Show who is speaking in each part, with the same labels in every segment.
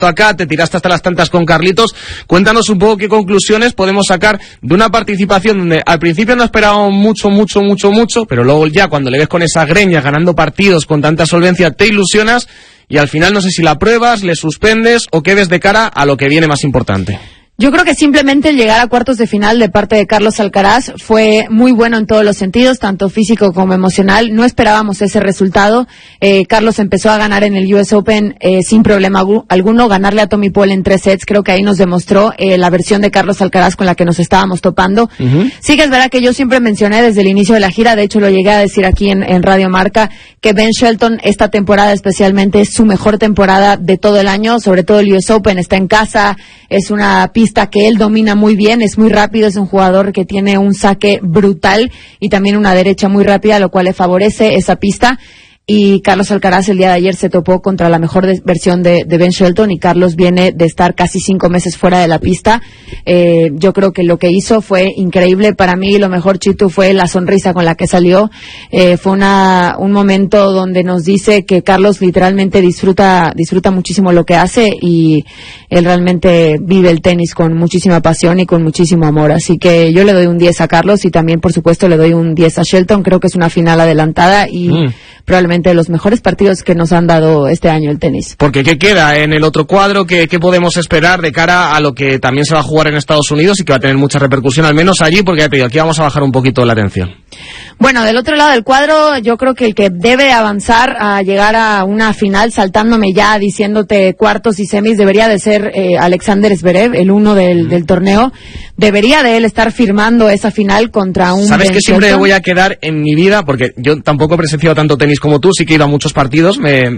Speaker 1: acá, te tiraste hasta las tantas con Carlitos. Cuéntanos un poco qué conclusiones podemos sacar de una participación donde al principio no esperábamos mucho, pero luego ya cuando le ves con esa greña ganando partidos con tanta solvencia te ilusionas y al final no sé si la pruebas, le suspendes o qué ves de cara a lo que viene más importante.
Speaker 2: Yo creo que simplemente el llegar a cuartos de final de parte de Carlos Alcaraz fue muy bueno en todos los sentidos, tanto físico como emocional. No esperábamos ese resultado. Carlos empezó a ganar en el US Open sin problema alguno. Ganarle a Tommy Paul en 3 sets, creo que ahí nos demostró la versión de Carlos Alcaraz con la que nos estábamos topando. Sí que es verdad que yo siempre mencioné desde el inicio de la gira, de hecho lo llegué a decir aquí en Radio Marca, que Ben Shelton esta temporada especialmente es su mejor temporada de todo el año, sobre todo el US Open, está en casa, es una pista que él domina muy bien, es muy rápido, es un jugador que tiene un saque brutal y también una derecha muy rápida, lo cual le favorece esa pista. Y Carlos Alcaraz el día de ayer se topó contra la mejor versión de Ben Shelton y Carlos viene de estar casi 5 meses fuera de la pista. Yo creo que lo que hizo fue increíble. Para mí lo mejor, Chitu, fue la sonrisa con la que salió. Fue un momento donde nos dice que Carlos literalmente disfruta muchísimo lo que hace y él realmente vive el tenis con muchísima pasión y con muchísimo amor. Así que yo le doy un 10 a Carlos y también, por supuesto, le doy un 10 a Shelton. Creo que es una final adelantada y probablemente de los mejores partidos que nos han dado este año el tenis.
Speaker 1: Porque ¿qué queda en el otro cuadro? ¿Qué podemos esperar de cara a lo que también se va a jugar en Estados Unidos y que va a tener mucha repercusión, al menos allí? Porque ya te digo, aquí vamos a bajar un poquito la atención.
Speaker 2: Bueno, del otro lado del cuadro, yo creo que el que debe avanzar a llegar a una final, saltándome ya, diciéndote cuartos y semis, debería de ser Alexander Zverev, el 1 del torneo. Debería de él estar firmando esa final contra un...
Speaker 1: ¿Sabes que siempre voy a quedar en mi vida? Porque yo tampoco he presenciado tanto tenis como tú, sí que he ido a muchos partidos,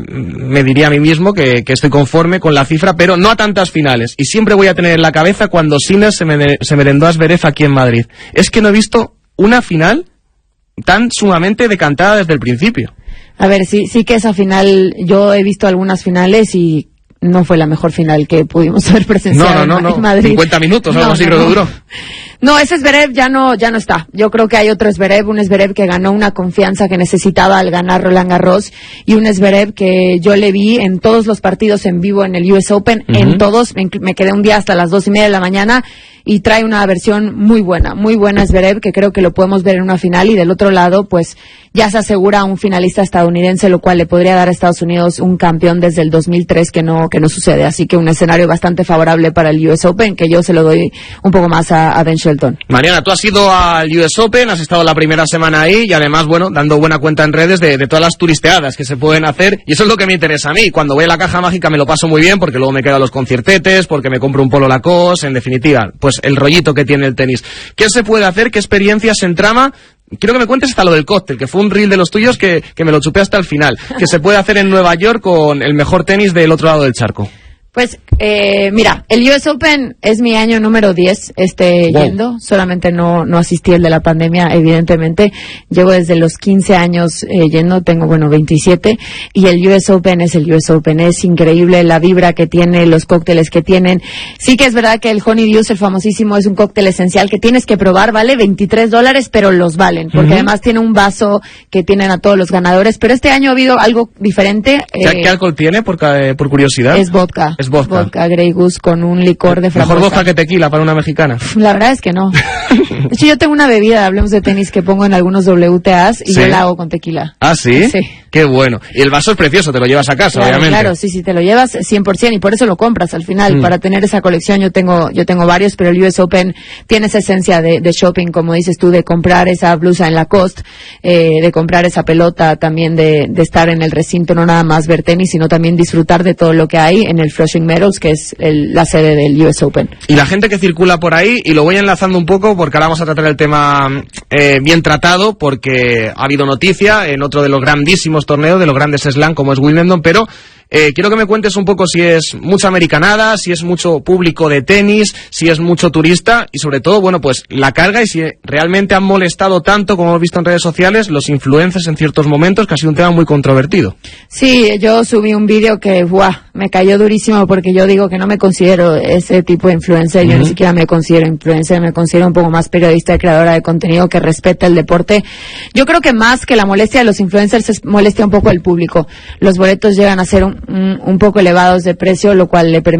Speaker 1: me diría a mí mismo que estoy conforme con la cifra, pero no a tantas finales. Y siempre voy a tener en la cabeza cuando Sinner se merendó a Zverev aquí en Madrid. Es que no he visto una final tan sumamente decantada desde el principio.
Speaker 2: A ver, sí que esa final, yo he visto algunas finales y no fue la mejor final que pudimos haber presenciado en Madrid.
Speaker 1: 50 minutos, algo así creo que duró.
Speaker 2: No, ese Zverev ya no está. Yo creo que hay otro Zverev, un Zverev que ganó una confianza que necesitaba al ganar Roland Garros y un Zverev que yo le vi en todos los partidos en vivo en el US Open, en todos, me quedé un día hasta las 2:30 de la mañana y trae una versión muy buena Zverev, que creo que lo podemos ver en una final y del otro lado, pues ya se asegura un finalista estadounidense, lo cual le podría dar a Estados Unidos un campeón desde el 2003 que no sucede, así que un escenario bastante favorable para el US Open, que yo se lo doy un poco más a Ben Shelton.
Speaker 1: Mariana, tú has ido al US Open, has estado la primera semana ahí y además, bueno, dando buena cuenta en redes de todas las turisteadas que se pueden hacer y eso es lo que me interesa a mí. Cuando voy a la Caja Mágica me lo paso muy bien porque luego me quedo a los conciertetes, porque me compro un polo Lacoste, en definitiva, pues el rollito que tiene el tenis. ¿Qué se puede hacer? ¿Qué experiencias se entrama? Quiero que me cuentes hasta lo del cóctel, que fue un reel de los tuyos que me lo chupé hasta el final. ¿Qué se puede hacer en Nueva York con el mejor tenis del otro lado del charco?
Speaker 2: Pues, mira, el US Open es mi año número 10, yendo, solamente no asistí el de la pandemia, evidentemente, llevo desde los 15 años yendo, tengo, 27, y el US Open es el US Open, es increíble la vibra que tiene, los cócteles que tienen, sí que es verdad que el Honeydew, el famosísimo, es un cóctel esencial que tienes que probar, vale $23, pero los valen, porque además tiene un vaso que tienen a todos los ganadores, pero este año ha habido algo diferente.
Speaker 1: ¿Qué alcohol tiene, por curiosidad?
Speaker 2: Es vodka.
Speaker 1: Es vodka.
Speaker 2: Grey Goose con un licor de frambuesa.
Speaker 1: Mejor vodka que tequila para una mexicana.
Speaker 2: La verdad es que no. De hecho, yo tengo una bebida, hablemos de tenis, que pongo en algunos WTAs y yo la hago con tequila.
Speaker 1: ¿Ah, sí?
Speaker 2: Sí.
Speaker 1: Qué bueno. Y el vaso es precioso, te lo llevas a casa, obviamente.
Speaker 2: Claro, sí, te lo llevas 100% y por eso lo compras al final. Para tener esa colección yo tengo varios, pero el US Open tiene esa esencia de shopping, como dices tú, de comprar esa blusa en Lacoste, de comprar esa pelota, también de estar en el recinto, no nada más ver tenis, sino también disfrutar de todo lo que hay en el Flushing Meadows, que es la sede del US Open.
Speaker 1: Y la gente que circula por ahí, y lo voy enlazando un poco porque ahora vamos a tratar el tema bien tratado, porque ha habido noticia en otro de los grandísimos torneos, de los grandes slam como es Wimbledon, pero quiero que me cuentes un poco si es mucha americanada, si es mucho público de tenis, si es mucho turista y sobre todo, pues la carga y si realmente han molestado tanto, como hemos visto en redes sociales, los influencers en ciertos momentos, que ha sido un tema muy controvertido.
Speaker 2: Sí, yo subí un vídeo que me cayó durísimo porque yo digo que no me considero ese tipo de influencer, yo ni siquiera me considero influencer, me considero un poco más periodista y creadora de contenido que respeta el deporte. Yo creo que más que la molestia de los influencers es molestia un poco del público. Los boletos llegan a ser un poco elevados de precio, lo cual le permite